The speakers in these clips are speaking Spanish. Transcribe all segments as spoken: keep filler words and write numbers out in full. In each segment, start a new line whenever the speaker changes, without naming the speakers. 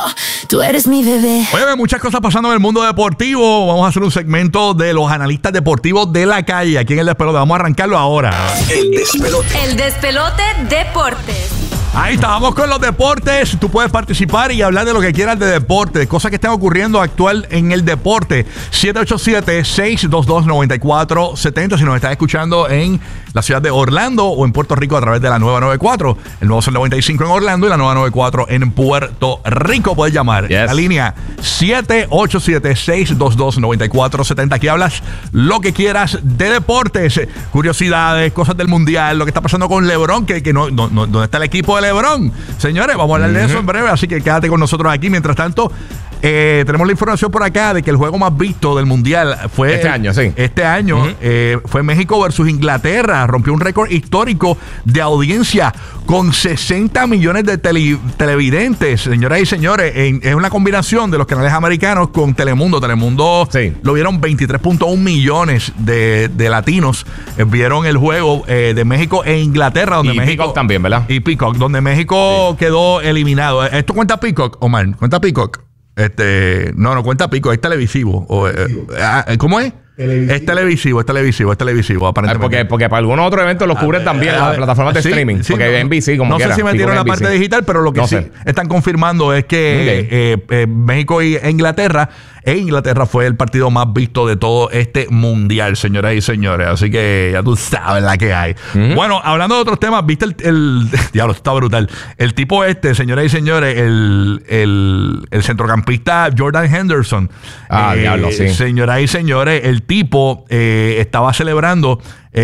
Tú eres mi bebé.
Oye, muchas cosas pasando en el mundo deportivo. Vamos a hacer un segmento de los analistas deportivos de la calle aquí en El Despelote. Vamos a arrancarlo ahora.
El Despelote.
El Despelote Deportes.
Ahí está, vamos con los deportes. Tú puedes participar y hablar de lo que quieras de deporte, de cosas que están ocurriendo actual en el deporte. siete ocho siete, seis dos dos, nueve cuatro siete cero. Si nos estás escuchando en la ciudad de Orlando o en Puerto Rico a través de la nueva noventa y cuatro. El nuevo Sol noventa y cinco en Orlando y la nueva noventa y cuatro en Puerto Rico. Puedes llamar.
Yes.
La línea siete ocho siete, seis dos dos, nueve cuatro siete cero. Aquí hablas lo que quieras de deportes, curiosidades, cosas del mundial, lo que está pasando con LeBron, que, que no, no, no, ¿dónde está el equipo de LeBron? Señores, vamos a hablar de eso en breve, así que quédate con nosotros aquí. Mientras tanto, eh, tenemos la información por acá de que el juego más visto del mundial fue
este año, sí.
Este año uh-huh. eh, fue México versus Inglaterra. Rompió un récord histórico de audiencia con sesenta millones de tele, televidentes. Señoras y señores, en, es una combinación de los canales americanos con Telemundo. Telemundo
sí.
lo vieron veintitrés punto uno millones de, de latinos. Eh, vieron el juego eh, de México e Inglaterra, donde
y
México
Peacock también, ¿verdad?
Y Peacock, donde México sí. quedó eliminado. ¿Esto cuenta Peacock, Omar? ¿Cuenta Peacock? Este, no, no cuenta Peacock, es televisivo. O, eh, ¿Cómo es? Televisivo. Es televisivo, es televisivo, es televisivo, aparentemente.
Porque, porque para algunos otros eventos los cubren también las plataformas de
sí,
streaming.
Sí,
porque
no,
N B C, como
no
quiera.
sé si metieron la parte digital, pero lo que
no
sí
sé.
están confirmando es que
okay.
eh, eh, México y Inglaterra, e Inglaterra fue el partido más visto de todo este mundial, señoras y señores. Así que ya tú sabes la que hay. Uh-huh. Bueno, hablando de otros temas, ¿viste el, el diablo? Está brutal. El tipo este, señoras y señores, el, el, el centrocampista Jordan Henderson.
Ah, eh, diablo, sí.
Señoras y señores, el tipo eh, estaba celebrando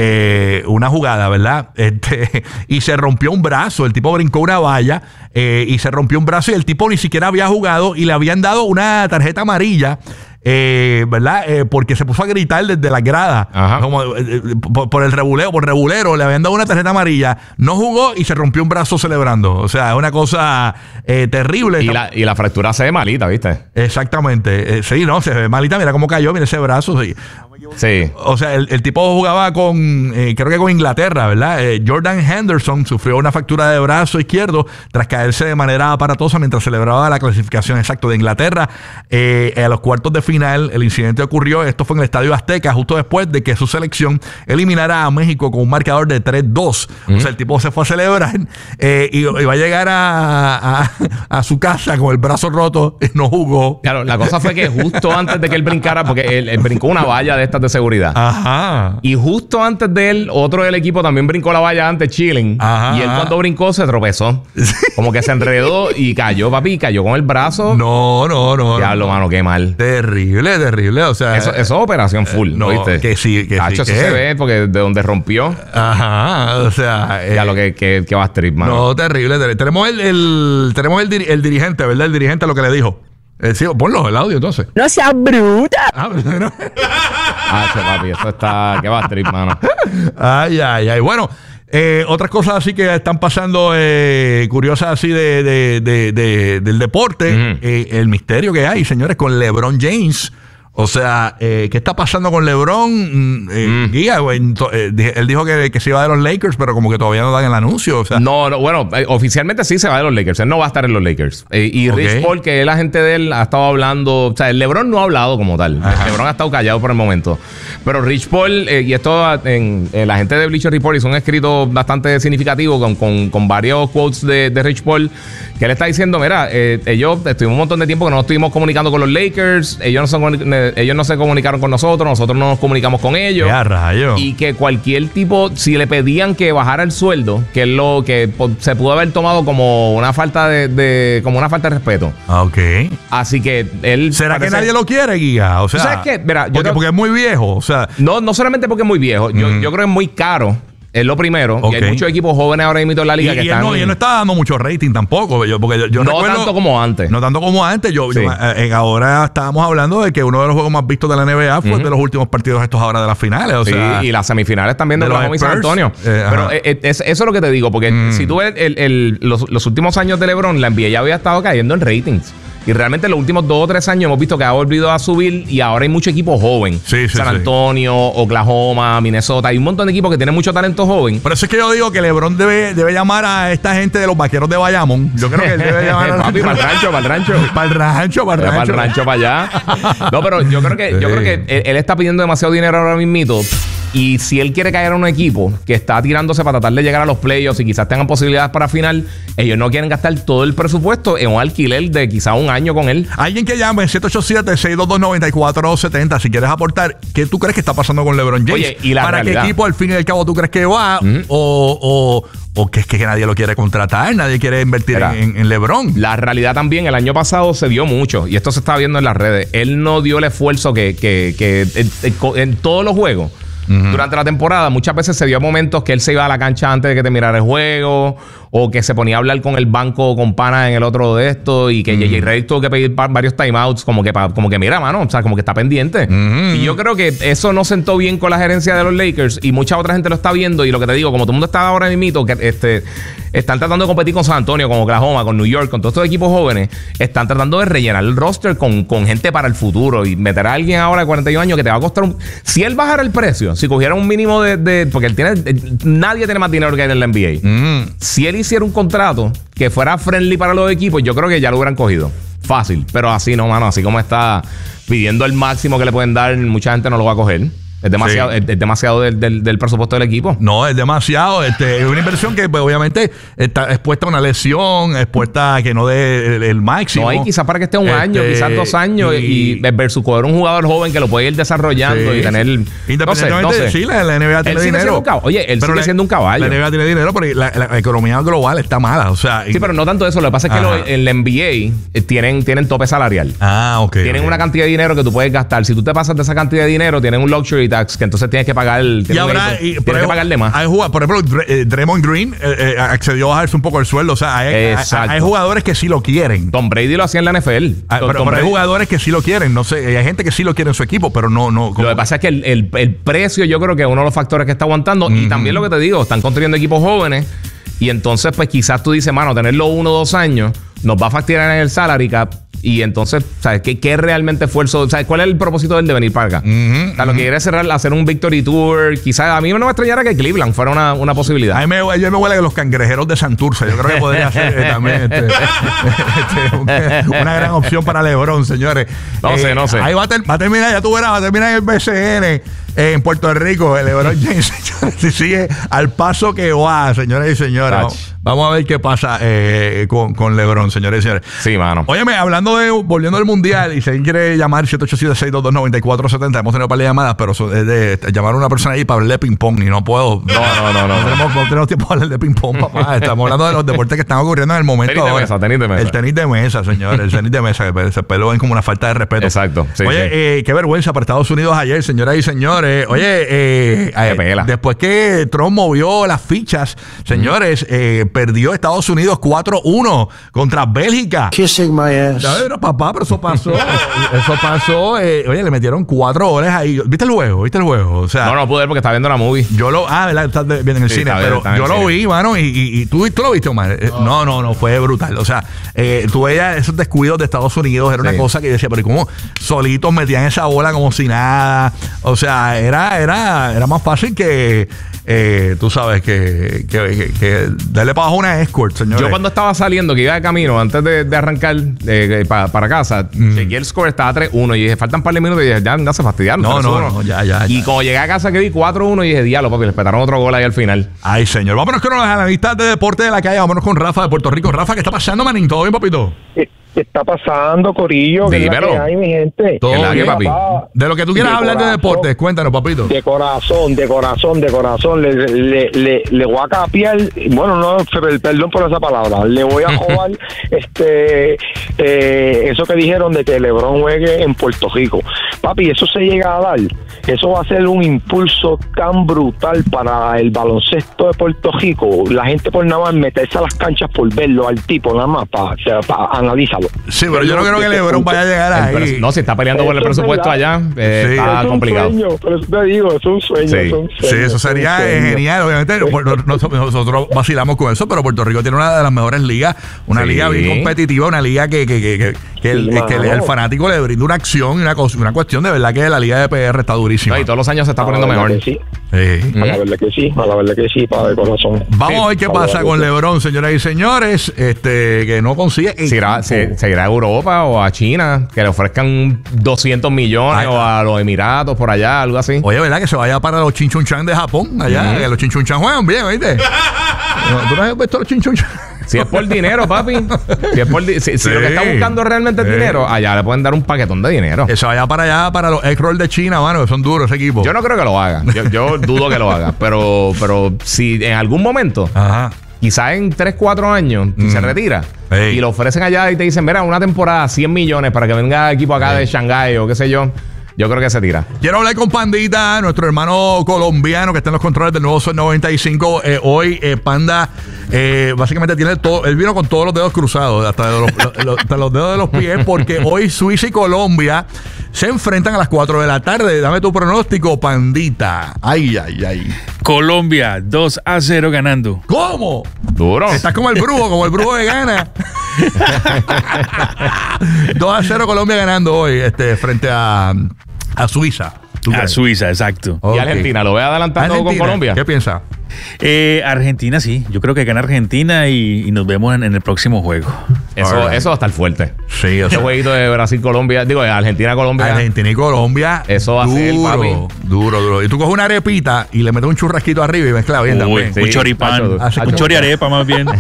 Eh, una jugada, ¿verdad? Este, y se rompió un brazo. El tipo brincó una valla eh, y se rompió un brazo y el tipo ni siquiera había jugado y le habían dado una tarjeta amarilla. Eh, ¿verdad? Eh, porque se puso a gritar desde la grada como, eh, por, por el rebuleo, por rebulero, le habían dado una tarjeta amarilla, no jugó y se rompió un brazo celebrando. O sea, es una cosa eh, terrible.
Y la, y la fractura se ve malita, ¿viste?
Exactamente. Eh, sí, no, se ve malita. Mira cómo cayó, mira ese brazo. Sí.
Sí.
O sea, el, el tipo jugaba con, eh, creo que con Inglaterra, ¿verdad? Eh, Jordan Henderson sufrió una fractura de brazo izquierdo tras caerse de manera aparatosa mientras celebraba la clasificación exacto de Inglaterra eh, a los cuartos de final. El incidente ocurrió, esto fue en el Estadio Azteca, justo después de que su selección eliminara a México con un marcador de tres dos. Uh-huh. O sea, el tipo se fue a celebrar eh, y, y va a llegar a, a, a su casa con el brazo roto y no jugó.
Claro, la cosa fue que justo antes de que él brincara, porque él, él brincó una valla de estas de seguridad.
Ajá.
Y justo antes de él, otro del equipo también brincó la valla antes, chilling.
Ajá.
Y él cuando brincó se tropezó. Como que se enredó y cayó, papi, cayó con el brazo.
No, no, no.
Diablo,
no.
mano, qué mal.
Terrible, terrible. O sea,
eso, eso es operación full,
eh, no,
¿viste?
que sí, que
Hacho,
sí.
Eso
que
se ve porque de donde rompió.
Ajá, o sea.
Ya eh, lo que, que, que va a trip, mano.
No, terrible, terrible. Tenemos el, el tenemos el, el dirigente, ¿verdad? El dirigente lo que le dijo. Eh, sí, ponlo, el audio entonces.
No seas bruta.
Ah, no.
Ah, papi, eso está. ¿Qué va a trip, mano?
Ay, ay, ay. Bueno, eh, otras cosas así que están pasando eh, curiosas así de, de, de, de del deporte. Uh-huh. eh, el misterio que hay, señores, con LeBron James. O sea, eh, ¿qué está pasando con LeBron? Eh, mm. Guía, güey. Eh, él dijo que, que se iba de los Lakers, pero como que todavía no dan el anuncio. O sea.
No, no, bueno, eh, oficialmente sí se va de los Lakers. Él no va a estar en los Lakers. Eh, y okay. Rich Paul, que es la gente de él, ha estado hablando. O sea, el LeBron no ha hablado como tal. Ajá. LeBron ha estado callado por el momento. Pero Rich Paul, eh, y esto en, en la gente de Bleacher Report hizo un escrito bastante significativo con, con, con varios quotes de, de Rich Paul, que él está diciendo: mira, eh, ellos estuvimos un montón de tiempo que no estuvimos comunicando con los Lakers. Ellos no son. Ellos no se comunicaron con nosotros, nosotros no nos comunicamos con ellos.
¡Qué rayo!
Y que cualquier tipo, si le pedían que bajara el sueldo, que es lo que se pudo haber tomado como una falta de, de como una falta de respeto.
Ok.
Así que él.
¿Será
parece,
que nadie lo quiere, Guía? O sea,
¿sabes qué? Mira, yo
porque,
creo,
porque es muy viejo. O sea,
no, no solamente porque es muy viejo. Yo, mm. yo creo que es muy caro. Es lo primero. Okay. Y hay muchos equipos jóvenes ahora mismo en la liga
y,
que
y
están...
No, y él no está dando mucho rating tampoco. Yo, porque yo, yo
no
recuerdo,
tanto como antes.
No tanto como antes. Yo,
sí.
yo eh, ahora estábamos hablando de que uno de los juegos más vistos de la N B A fue uh-huh. de los últimos partidos estos ahora de las finales. O
sí,
sea,
y las semifinales también de, de Oklahoma y San Antonio. Eh, Pero eh, es, eso es lo que te digo. Porque mm. si tú ves el, el, los, los últimos años de LeBron, la N B A ya había estado cayendo en ratings. Y realmente en los últimos dos o tres años hemos visto que ha volvido a subir y ahora hay mucho equipo joven.
Sí, sí,
San
sí.
Antonio, Oklahoma, Minnesota. Hay un montón de equipos que tienen mucho talento joven.
Por eso es que yo digo que LeBron debe, debe llamar a esta gente de los vaqueros de Bayamón. Yo creo que él debe llamar a
Papi, para el rancho, para el rancho.
Para el rancho, para el
Para
rancho.
el rancho, para allá. No, pero yo creo que, yo creo que él, él está pidiendo demasiado dinero ahora mismito. Y si él quiere caer en un equipo que está tirándose para tratar de llegar a los playoffs y quizás tengan posibilidades para final, ellos no quieren gastar todo el presupuesto en un alquiler de quizás un año con él.
Alguien que llame siete ocho siete, seis dos dos, nueve cuatro siete cero si quieres aportar. ¿Qué tú crees que está pasando con LeBron James?
Oye, y la
¿Para
realidad.
qué equipo al fin y al cabo tú crees que va?
Mm.
O, o, o que es que nadie lo quiere contratar, nadie quiere invertir
Mira,
en, en LeBron.
La realidad también, el año pasado se dio mucho y esto se está viendo en las redes. Él no dio el esfuerzo que, que, que en, en, en todos los juegos. Uh-huh. Durante la temporada muchas veces se dio momentos que él se iba a la cancha antes de que terminara el juego o que se ponía a hablar con el banco con pana en el otro de esto y que uh-huh. J J Redick tuvo que pedir varios timeouts como que, pa, como que mira, mano, o sea, como que está pendiente. Uh-huh. Y yo creo que eso no sentó bien con la gerencia de los Lakers y mucha otra gente lo está viendo y lo que te digo, como todo el mundo está ahora mismo que este, están tratando de competir con San Antonio, con Oklahoma, con New York, con todos estos equipos jóvenes, están tratando de rellenar el roster con, con gente para el futuro y meter a alguien ahora de cuarenta y un años que te va a costar un... Si él bajara el precio, si cogiera un mínimo de... de porque él tiene... Nadie tiene más dinero que él en la N B A. Uh-huh. Si él hiciera un contrato que fuera friendly para los equipos, yo creo que ya lo hubieran cogido. Fácil. Pero así no, mano. Así como está pidiendo el máximo que le pueden dar, mucha gente no lo va a coger. Es demasiado, sí. es, es demasiado del, del, del presupuesto del equipo.
No, es demasiado. Este, es una inversión que pues, obviamente está expuesta a una lesión, expuesta a que no dé el, el máximo.
No, y quizás para que esté un este, año, quizás dos años, y, y versus coger un jugador joven que lo puede ir desarrollando sí, y tener...
Independientemente, no sé, no sé. Sí, la, la N B A tiene
él sigue
dinero.
Siendo un Oye, él pero sigue
la,
siendo un caballo.
La N B A tiene dinero, pero la, la, la economía global está mala. O sea,
sí, y, pero no tanto eso. Lo que pasa es que lo, en la N B A eh, tienen, tienen tope salarial.
Ah, ok.
Tienen
okay.
una cantidad de dinero que tú puedes gastar. Si tú te pasas de esa cantidad de dinero, tienen un luxury tax que entonces tienes que pagar el,
y habrá, y,
tienes que pagarle más.
Hay, por ejemplo, Dr- Draymond Green eh, eh, accedió a bajarse un poco el sueldo. O sea, hay, hay, hay jugadores que sí lo quieren.
Tom Brady lo hacía en la N F L.
Ah, pero, pero hay jugadores que sí lo quieren. No sé, hay gente que sí lo quiere en su equipo, pero no. no
lo que pasa es que el, el, el precio, yo creo que es uno de los factores que está aguantando. Uh-huh. Y también lo que te digo, están construyendo equipos jóvenes. Y entonces, pues quizás tú dices, mano, tenerlo uno o dos años nos va a fastidiar en el salary cap. Y entonces, ¿sabes qué, qué realmente esfuerzo? ¿Sabes cuál es el propósito del de venir para acá? Uh-huh, o sea, lo uh-huh. que quiere es cerrar, hacer un Victory Tour. Quizás a mí no me extrañara que Cleveland fuera una, una posibilidad.
A mí me, yo me huele que los cangrejeros de Santurce. Yo creo que podría ser eh, también este, este, una, una gran opción para LeBron, señores.
No eh, sé, no sé.
Ahí va a, ter, va a terminar, ya tú verás, va a terminar el B C N eh, en Puerto Rico. El LeBron James si sigue al paso que va, señores y señores. Vamos, vamos a ver qué pasa eh, con, con LeBron, señores y señores.
Sí, mano.
Óyeme, hablando de, volviendo al mundial, y si alguien quiere llamar siete ocho siete, seis dos dos, nueve cuatro siete cero, hemos tenido un par de llamadas, pero so, es de, de llamar a una persona ahí para hablar de ping-pong y no puedo.
No, no, no, no.
No, no, tenemos, no tenemos tiempo para hablar de ping-pong, papá. Estamos hablando de los deportes que están ocurriendo en el momento.
Tenis de
ahora.
mesa, tenis de mesa.
El tenis de mesa, señor. El tenis de mesa, que se lo ven como una falta de respeto.
Exacto. Sí,
Oye,
sí.
Eh, qué vergüenza para Estados Unidos ayer, señoras y señores. Oye, eh, eh, después que Trump movió las fichas, señores, mm. eh, perdió Estados Unidos cuatro uno contra Bélgica.
Kissing my ass.
Ya, pero, papá, pero eso pasó. Eso pasó. Eh, oye, le metieron cuatro goles ahí. ¿Viste el juego? ¿Viste el juego? O sea,
no, no pude ver porque estaba viendo la movie.
Yo lo. Ah, ¿verdad? Estás viendo en el sí, cine. Pero yo lo cine. vi, mano. Y, y, y ¿tú, tú lo viste, Omar. No. no, no, no. Fue brutal. O sea, eh, tú veías esos descuidos de Estados Unidos. Era sí. una cosa que yo decía, pero ¿cómo solitos metían esa bola como si nada? O sea, era, era, era más fácil que. Eh, tú sabes que, que, que, que darle para abajo una escort, señor.
Yo cuando estaba saliendo, que iba de camino, antes de, de arrancar eh, para, para casa, mm. chequeé el score, estaba tres uno y dije, faltan un par de minutos y dije, ya, ya se fastidiaron.
No, no, no, ya, ya.
Y
ya.
cuando llegué a casa que vi cuatro uno y dije, diablo, papi, les petaron otro gol ahí al final.
Ay, señor. Vámonos con los analistas de deporte de la calle. Vámonos con Rafa de Puerto Rico. Rafa, ¿qué está pasando, manín? ¿Todo bien, papito?
¿Qué está pasando, Corillo? ¿Qué es la que hay, mi gente?
Todo
bien,
bien,
papi.
De lo que tú quieras
de
hablar
corazón,
de deportes, cuéntanos, papito.
De corazón, de corazón, de corazón. Le, le, le, le voy a capiar, bueno, no, perdón por esa palabra, le voy a jugar este, eh, eso que dijeron de que LeBron juegue en Puerto Rico. Papi, eso se llega a dar. Eso va a ser un impulso tan brutal para el baloncesto de Puerto Rico. La gente por nada más meterse a las canchas por verlo al tipo, nada más, para pa, analízalo.
Sí, pero yo no creo que LeBron vaya a llegar ahí.
No, si está peleando por el presupuesto allá, eh,
sí.
está
es un
complicado.
Sueño, pero eso te digo, es un sueño.
Sí,
es un sueño,
sí eso sería genial. Obviamente, nosotros vacilamos con eso, pero Puerto Rico tiene una de las mejores ligas, una sí. liga bien competitiva, una liga que, que, que, que, el,
sí,
que el, el fanático le brinda una acción y una, una cuestión de verdad que la Liga de P R está durísima.
No, y todos los años se está
a
poniendo
la
mejor.
verdad que sí.
Sí.
A la verdad que sí, a la verdad que sí, para de corazón.
Vamos
Sí.
a ver qué
A
pasa
ver,
con
sí.
LeBron, señoras y señores, este que no consigue.
Se irá, se, se irá a Europa o a China, que le ofrezcan doscientos millones
Ay,
o a los Emiratos por allá, algo así.
Oye, ¿verdad? Que se vaya para los Chinchunchan de Japón, allá,
Ujú.
que los Chinchunchan juegan bien, ¿oíste? No, ¿tú no has visto los Chinchunchan?
Si es por dinero, papi. Si, es por di- si, si
Sí.
lo que está buscando realmente es
Sí.
dinero, allá le pueden dar un paquetón de dinero.
Que se vaya para allá, para los egg-roll de China, mano, que son duros ese equipo.
Yo no creo que lo haga. Yo, yo dudo que lo haga. Pero, pero si en algún momento,
Ajá.
quizás en tres, cuatro años,
Mm.
se retira
Ey.
y lo ofrecen allá y te dicen, mira, una temporada, cien millones para que venga equipo acá
Ey.
de Shanghái o qué sé yo, yo creo que se tira.
Quiero hablar con Pandita, nuestro hermano colombiano que está en los controles del nuevo Sol noventa y cinco. Eh, hoy, eh, Panda, eh, básicamente tiene todo. Él vino con todos los dedos cruzados, hasta, de los, lo- lo- hasta los dedos de los pies, porque hoy Suiza y Colombia se enfrentan a las cuatro de la tarde. Dame tu pronóstico, Pandita. Ay, ay, ay.
Colombia, dos a cero ganando.
¿Cómo?
Duro.
Estás como el brujo, como el brujo de Gana. dos a cero Colombia ganando hoy este, frente a, a Suiza. ¿Tú
A
crees?
Suiza, exacto.
Y
Ok.
Argentina, ¿lo ve adelantando con
Argentina,
Colombia?
¿Qué piensas?
Eh, Argentina, sí. Yo creo que gana Argentina y, y nos vemos en, en el próximo juego.
Eso,
Alright.
eso va a estar fuerte.
Sí, o
Ese
sea,
jueguito de Brasil-Colombia, digo, de Argentina-Colombia.
Argentina y Colombia.
Eso va a ser,
duro,
papi.
Duro, duro. Y tú coges una arepita y le metes un churrasquito arriba y mezcla bien
Uy,
también.
sí.
un choripán,
Hacho,
un
hacho.
choriarepa más bien.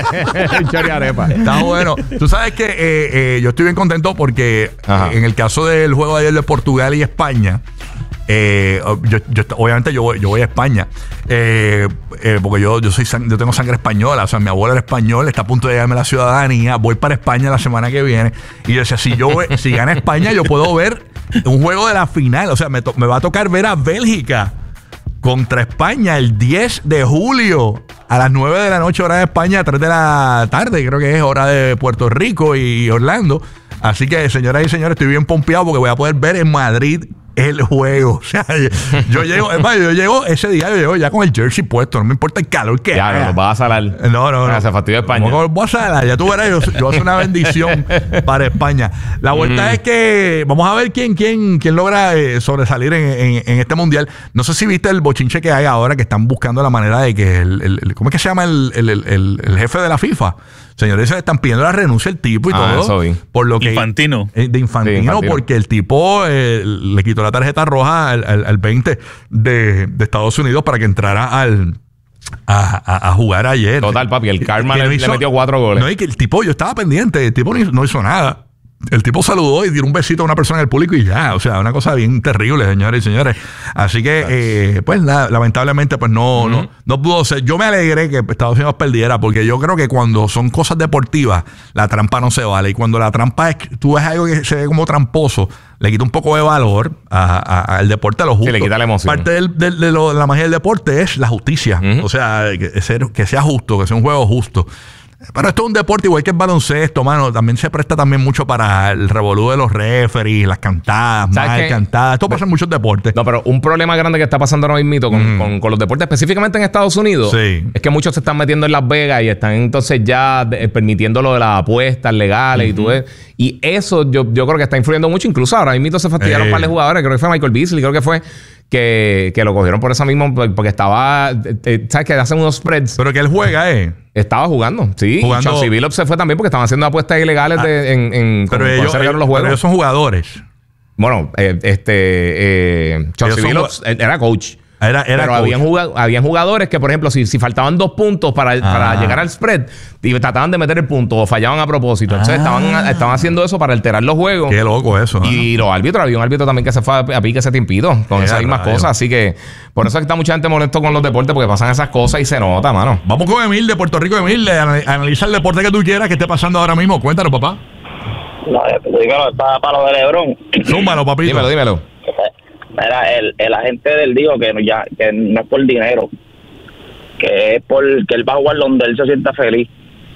Un chori arepa.
Está bueno. Tú sabes que eh, eh, yo estoy bien contento porque
Ajá.
eh, en el caso del juego de ayer de Portugal y España, eh, yo, yo- obviamente yo voy, yo voy a España eh, eh, porque yo, yo soy sang- yo tengo sangre española, o sea, mi abuelo era español, está a punto de darme la ciudadanía, voy para España la semana que viene y yo decía, si yo voy- si gana España yo puedo ver un juego de la final, o sea, me, to- me va a tocar ver a Bélgica contra España el diez de julio a las nueve de la noche, hora de España, tres de la tarde, creo que es hora de Puerto Rico y Orlando. Así que, señoras y señores, estoy bien pompeado porque voy a poder ver en Madrid el juego. O sea, yo, yo llego, es más, yo llego ese día, yo llego ya con el jersey puesto, no me importa el calor que
Ya,
haga.
nos va a salar.
No, no, no.
Se fastidió España.
¿Cómo voy a salar? Ya tú verás, yo, yo voy a hacer una bendición para España. La vuelta
Mm.
es que vamos a ver quién, quién, quién logra eh, sobresalir en, en- en este mundial. No sé si viste el bochinche que hay ahora, que están buscando la manera de que el, el- el- ¿cómo es que se llama el, el- el- el- el jefe de la FIFA? Señores, se le están pidiendo la renuncia al tipo y
Ah,
todo.
eso vi.
Por lo que
Infantino.
eh, de Infantino,
Sí, Infantino.
porque el tipo eh, le quitó la tarjeta roja al, al- al veinte de, de Estados Unidos para que entrara al a, a- a jugar ayer.
Total, papi, el karma
Que
le-
no
le metió cuatro goles.
No, y que el tipo, yo estaba pendiente, el tipo no hizo, no hizo nada. El tipo saludó y dio un besito a una persona en el público y ya. O sea, una cosa bien terrible, señores y señores. Así que, eh, pues, la- lamentablemente, pues no, no, no pudo ser. Yo me alegré que Estados Unidos perdiera, porque yo creo que cuando son cosas deportivas, la trampa no se vale. Y cuando la trampa es, tú ves algo que se ve como tramposo, le quita un poco de valor a- a- al deporte, a lo justo.
le quita la emoción.
Parte del- del- de, lo- de la magia del deporte es la justicia.
Ujú.
O sea, que, ser- que sea justo, que sea un juego justo. Pero esto es un deporte igual que el baloncesto, mano. También se presta también mucho para el revolú de los referees, las cantadas,
¿Sabes
mal
qué?
cantadas. Esto pasa en muchos deportes.
No, pero un problema grande que está pasando ahora mismo con,
Mm.
con, con los deportes, específicamente en Estados Unidos,
Sí.
es que muchos se están metiendo en Las Vegas y están entonces ya de- permitiendo lo de las apuestas legales y tú ves. Y eso yo, yo creo que está influyendo mucho. Incluso ahora mismo se fastidiaron
Eh.
un par de jugadores, creo que fue Michael Beasley, creo que fue, que, que lo cogieron por esa misma, porque estaba, eh, eh, ¿sabes? Que hacen unos spreads.
Pero que él juega, ¿eh?
Estaba jugando, sí.
Jugando-
Y Chauncey Billups se fue también porque estaban haciendo apuestas ilegales de, en, en
Pero
con- con
ellos,
ese regalo
ellos,
los juegos.
pero ellos son jugadores.
Bueno, eh, este eh, Chauncey
son
Billups eh, era coach.
Era, era
pero
coach.
habían, juga- habían jugadores que, por ejemplo, si, si faltaban dos puntos para, para llegar al spread, y trataban de meter el punto o fallaban a propósito. Entonces
Ah.
estaban, estaban haciendo eso para alterar los juegos.
Qué loco eso. ¿no?
Y los árbitros, había un árbitro también que se fue a, a pique ese tiempito con
Qué
esas mismas
rayos.
cosas. Así que por eso es que está mucha gente molesto con los deportes, porque pasan esas cosas y se nota, mano.
Vamos con Emil de Puerto Rico. Emil, anal- analiza el deporte que tú quieras que esté pasando ahora mismo. Cuéntanos, papá.
No, dígalo, está para lo de LeBron.
Zúmbalo, papito.
Dímelo, dímelo.
Mira, el, el agente del dijo que no, ya, que no es por dinero, que es por que él va a jugar donde él se sienta feliz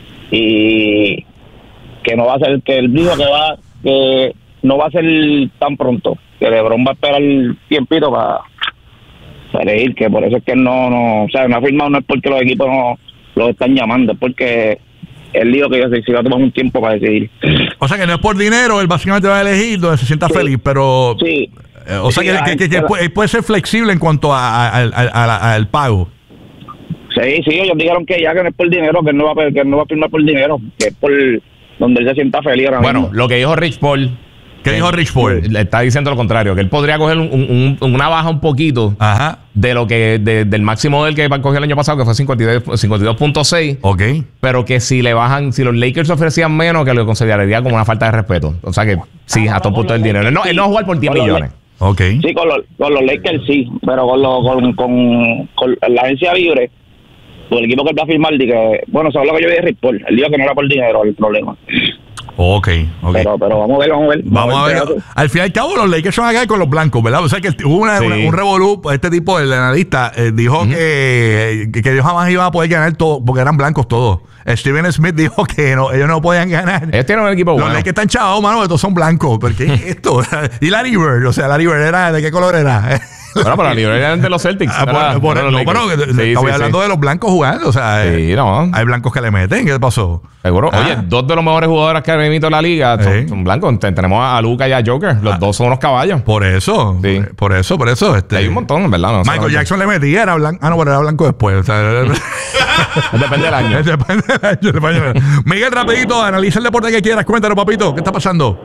y que no va a ser, que él dijo que va, que no va a ser tan pronto, que LeBron va a esperar el tiempito para, para elegir, que por eso es que él no, no, o sea, no ha firmado, no es porque los equipos no lo están llamando, es porque él dijo que se, se iba a tomar un tiempo para decidir.
O sea que no es por dinero, él básicamente va a elegir donde se sienta
Sí.
feliz, pero...
Sí.
eh, o sea
Sí,
que,
hay-
que- que- que puede, puede ser flexible en cuanto a- a- a- a- a- al pago.
Sí, sí, ellos dijeron que ya que no es por dinero, que él no va a, que él no va a firmar por dinero, que es por donde él se sienta feliz ahora
Bueno,
mismo.
lo que dijo Rich Paul.
¿Qué
eh,
dijo Rich Paul?
Le está diciendo lo contrario, que él podría coger un- un- un- una baja un poquito
Ajá.
de lo que de- del máximo del que cogió el año pasado, que fue cincuenta y dos punto seis.
Ok.
Pero que si le bajan, si los Lakers ofrecían menos, que lo consideraría como una falta de respeto. O sea que sí, hasta un punto del dinero. Él no, él no va a jugar por diez
Con los
millones.
Ok.
Sí, con los, con los Lakers sí, pero con, los con, con, con la agencia libre, con el equipo que él va a firmar, di que, bueno, eso es lo que yo vi de Rick Paul. Él dijo que no era por dinero el problema.
Ok, ok.
Pero, pero vamos a ver, vamos a ver.
Vamos a ver.
qué hace.
Al fin y al cabo, los Lakers van a caer con los blancos, ¿verdad? O sea que hubo una,
Sí.
una- un revolú. Este tipo, el analista, eh, dijo que, que, que ellos jamás iban a poder ganar todo porque eran blancos todos. Steven Smith dijo que no, ellos no podían ganar.
Ellos tienen un equipo
Los
bueno.
Lakers están chavados, mano, todos son blancos. ¿Pero qué es esto? Y Larry Bird, o sea, Larry Bird era, ¿de qué color era?
Bueno, pero la librería eran de los Celtics.
Ah,
no
por-
era-
por-
no eran
no,
los
pero
Lakers.
que-
Sí,
estaba
sí,
hablando
sí.
de los blancos jugando. O sea,
Sí,
eh,
no.
hay blancos que le meten. ¿Qué pasó?
Seguro.
Ah.
Oye, dos de los mejores jugadores que han venido en la liga son,
Sí.
son blancos. Ten- Tenemos a Luka y a Joker. Los
Ah.
dos son unos caballos.
Por eso.
Sí.
Por eso, por eso. Este,
Hay un montón, en verdad. No,
Michael
solamente-
Jackson le metía, era blanco. Ah, no, pero era blanco después. O sea,
Depende del año.
depende del año, depende del año. Miguel, rapidito, analiza el deporte que quieras. Cuéntanos, papito. ¿Qué está pasando?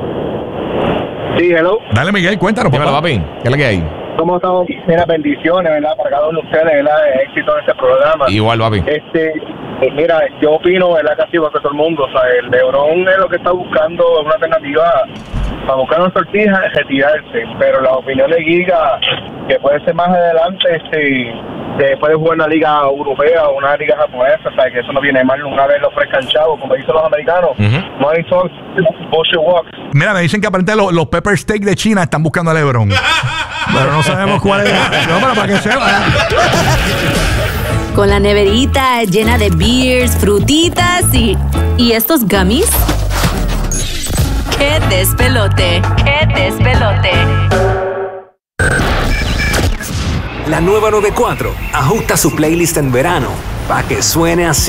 Sí, hello.
Dale, Miguel, cuéntanos,
Dímelo,
papá.
papi. ¿Qué es lo que hay?
¿Cómo estamos? Mira, bendiciones, ¿verdad? Para cada uno de ustedes, ¿verdad? Éxito en este programa.
Igual, papi.
Este, eh, mira, yo opino, ¿verdad? Casi igual que todo el mundo. O sea, el LeBron es lo que está buscando una alternativa para buscar una sortija, es retirarse. Pero la opinión de Giga, que puede ser más adelante, este, después de jugar en una liga europea o una liga japonesa, o sea, que eso no viene mal una vez lo ofrezcan chavo, como dicen los americanos.
Ujú.
Money talks, bullshit walks.
Mira, me dicen que aparentemente los, los pepper steak de China están buscando a LeBron. Pero no sabemos cuál es. No, pero para que sepa.
Con la neverita llena de beers, frutitas y... ¿Y estos gummies? ¡Qué despelote! ¡Qué despelote!
La nueva noventa y cuatro ajusta su playlist en verano para que suene así.